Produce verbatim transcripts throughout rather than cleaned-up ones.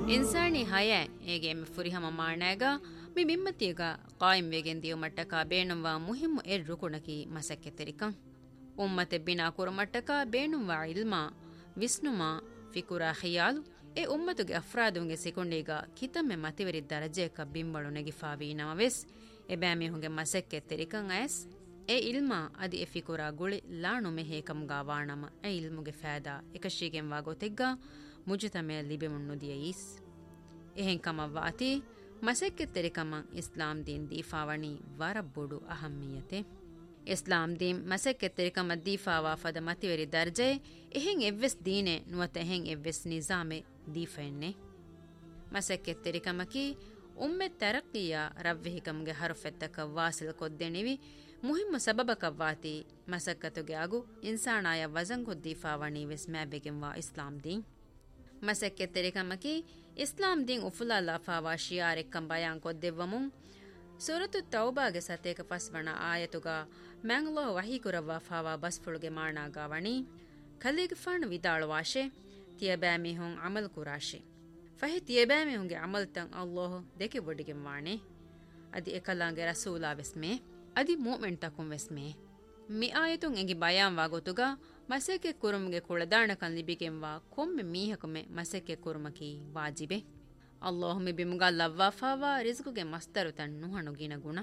ಇನ್ಸಾನಿ ಹಯ ಏಗೆ ಎಮ್ಮೆ ಫುರಿಹಮ ಮಾಣಾಗ ಮಿ ಮಿಮ್ಮತಿಗ ಕಾಯಿಂ ವೇಗೆನ್ ದಿಯು ಮಟ್ಟಕ ಬೇಣುವ ಮುಹಿಮ್ಮು ಎರ್ ರುಕುಣಕಿ ಮಸಕ್ಕೆ ತೆರಿಕಂ ಉಮ್ಮತೆ Bina ಕುರ ಮಟ್ಟಕ ಬೇಣುವ ಇಲ್ಮಾ ವಿಸ್ನುಮಾ ಫಿಕುರಾ ಖಿಯಾಲು A ಉಮ್ಮತುಗೆ ಅಫ್ರಾದುಂಗೆ ಸಿಕೊಂಡೀಗ ಕಿತಮ್ಮೆ ಮತಿವರಿ ದರಜೆಕ ಬಿಂಬಳು ನೆಗಿಫಾವಿ ನಮವೆಸ್ A ಬ್ಯಾಮಿಹುಂಗೆ ಮಸಕ್ಕೆ ತೆರಿಕಂ Ayaz A ಇಲ್ಮಾ ಅದಿ ಎ ಫಿಕುರಾ ಗುಳಿ ಲಾಣು ಮೆಹೇಕಂಗಾ ವಾಣಮ ಎ ಇಲ್ಮುಗೆ ಫෑದಾ ಎಕಶೀಗೆಂ ವಾಗೋತೆಗ್ಗ ಮುಜತಮೆ ಲಿಬೆಮುನ್ನು ದಿಯೀಸ್ ಎಹೆಂ ಕಮವ್ವಾತಿ ಮಸಕ್ಕೆ ತೆರಿಕಮಂ ಇಸ್ಲಾಂ ದೀನ್ ದೀಫಾವಣಿ ವರಬ್ಬುಡು ಅಹಮ್ಮಿಯತೆ ಇಸ್ಲಾಂ ದೀನ್ ಮಸಕ್ಕೆ ತೆರಿಕಮ ದೀಫಾವಾ ಫದ ಮತಿವೆರಿ ದರ್ಜೆ ಎಹೆಂ ಎವ್ವೆಸ್ ದೀನೆ ನುವತ ಎಹೆಂ ಎವ್ವೆಸ್ ನಿಜಾಮೆ ದೀಫೆನ್ನೆ ಮಸಕ್ಕೆ ತೆರಿಕಮಕಿ ಉಮ್ಮೆ ತರಕ್ಕಿಯ ರವ್ವೆಹಿಕಂಗೆ ಹರುಫೆತ್ತಕ ವಾಸಿಲ್ ಕೊದ್ದೆಣಿವಿ ಮುಹಿಮ್ಮ ಸಬಬಕವ್ವಾತಿ ಮಸಕ್ಕತುಗೆ ಆಗು ಇನ್ಸಾಣಾಯ ವಜಂಗು ದೀಫಾವಣಿ ವೆಸ್ ಮ್ಯಾಬೆಗೆಂವಾ ಇಸ್ಲಾಂ ದೀನ್ ಮಸಕ್ಕೆ ತೆರಿಕಮಕಿ ಇಸ್ಲಾಂ ದೀನ್ ಉಫುಲಾ ಲಫಾವಾ ಶಿಯಾರೆಕ್ಕಂ ಬಯಾನ್ ಕೊದ್ದೆವ್ವಮುಂ ಸೂರತು ತೌಬಾಗೆ ಸತೇಕ ಫಸ್ವಣ ಆಯತುಗ ಮ್ಯಾಂಗ್ಲೋಹ ವಹೀಕುರವ್ವಾ ಫಾವಾ ಬಸ್ಫುಳುಗೆ ಮಾಣಾಗಾವಣಿ ಖಲೀಗಫಾಣ ವಿದಾಳುವಾಶೆ ತಿಯಬ್ಯಾಮಿಹುಂ ಅಮಲ್ ಕುರಾಶೆ ಫಹಿ ತಿಯಬ್ಯಾಮಿಹುಂಗೆ ಅಮಲ್ತಂ ಅಲ್ಲೋಹ ದೆಕೆ ಬೊಡಿಗೆಂ ವಾಣೆ ಅದಿ ಎಕಲಾಂಗೆ ರಸೂಲಾ ವೆಸ್ಮೆ ಅದಿ ಮೂಮೆಂಟ್ ತಕುಂ ವೆಸ್ಮೆ ಮಿ ಆಯತುಂ ಎಂಗಿ ಬಯಾನ್ ವಾಗೊತುಗ ಮಸೆಕೆ ಕುರುಮ್ಗೆ ಕುಳದಾಣಕಂ ಲಿಬಿಗೆಂವಾ ಕೊಮ್ಮೆ ಮೀಹಕುಮೆ ಮಸೆಕೆ ಕುರುಮಕಿ ವಾಜಿಬೆ ಅಲ್ಲಾಹ್ ಮಿ ಬಿಮುಗಾ ಲವ್ವಾಫಾವಾ ರಿಜ್ಕುಗೆ ಮಸ್ತರು ತನ್ ನುಹಣುಗಿನ ಗುಣ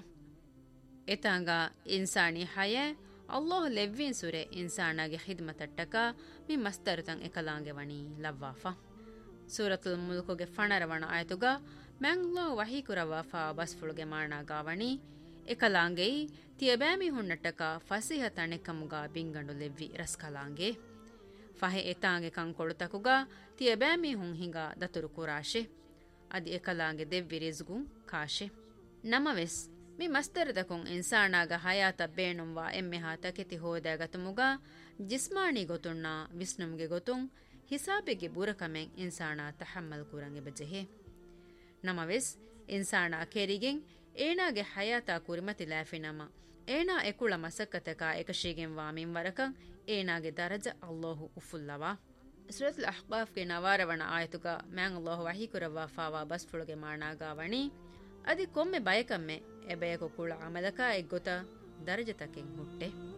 ಎತಾಂಗ ಇನ್ಸಾನಿ ಹಯ ಅಲ್ಲಾಹ್ ಲೆವ್ವಿನ್ ಸುರೆ ಇನ್ಸಾನಾಗೆ ಖಿದ್ಮತಟ್ಟಕ ಮಿ ಮಸ್ತರು ತನ್ ಎಕಲಾಂಗೆ ವಣಿ ಲವ್ವಾಫಾ ಸೂರತುಲ್ ಮುಲ್ಕುಗೆ ಫಣರವಣ ಆಯತುಗ ಮ್ಯಾಂಗ್ಲೋ ವಹೀಕುರವಾಫಾ ಬಸ್ಫುಳುಗೆ ಮಾಣಾಗಾವಣಿ ಎಕಲಾಂಗೆ ತಿಯಬ್ಯಾಮಿ ಹುಣ್ಣಟ್ಟಕ ಫಸಿಹ ತಣೆಕಮುಗ ಬಿಂಗಂಡು ಲೆವ್ವಿ ರಸ್ಕಲಾಂಗೆ ಫಹೆ ಎತಾಂಗೆ ಕಂಕೊಳುತಕುಗ ತಿಯಬ್ಯಾಮಿ ಹುಂ ಹಿಂಗ ದತುರು ಕುರಾಶೆ ಅದಿ ಎಕಲಾಂಗೆ ದೆವ್ವಿ ರಿಜ್ಗುಂ ಕಾಶೆ ನಮವೆಸ್ ಮಿ ಮಸ್ತರದಕುಂ ಇನ್ಸಾನಾಗ ಹಯಾತ ಬೇಣುಂವಾ ಎಮ್ಮೆಹಾ ತಕೆತಿ ಹೋದಾಗತುಮುಗ ಜಿಸ್ಮಾನಿ ಗೊತುಣ್ಣ ವಿಸ್ನುಮ್ಗೆ ಗೊತುಂ ಹಿಸಾಬೆಗೆ ಬೂರಕಮೆಂ ಇನ್ಸಾನಾ ತಹಮ್ಮಲ್ ಕುರಂಗೆ ಬಜೆಹೆ ನಮವೆಸ್ ಇನ್ಸಾನಾ ಕೆರಿಗೆಂ ಏನಾಗೆ ಹಯಾತಾ ಕುರಿಮತಿ ಲಾಫಿನಮ ಏನಾ ಎಕುಳ ಮಸಕ್ಕತಕ ಏಕಶೀಗೆಂ ವಾಮಿನ್ ವರಕಂ ಏನಾಗೆ ದರಜ ಅಲ್ಲಾಹು ಉಫುಲ್ಲವಾ ಸೂರತುಲ್ ಅಹ್ಕಾಫ್ಗೆ ನವಾರವಣ ಆಯತುಗ ಮ್ಯಾಂಗ್ ಅಲ್ಲಾಹು ವಹೀಕುರವಾ ಫಾವಾ ಬಸ್ಫುಳುಗೆ ಮಾಣಾಗಾವಣಿ ಅದಿ ಕೊಮ್ಮೆ ಬಯಕಮ್ಮೆ ಎಬೆಯಕು ಕುಳ ಅಮಲಕ ಎಗ್ಗೊತ ದರಜತಕೆಂ ಹುಟ್ಟೆ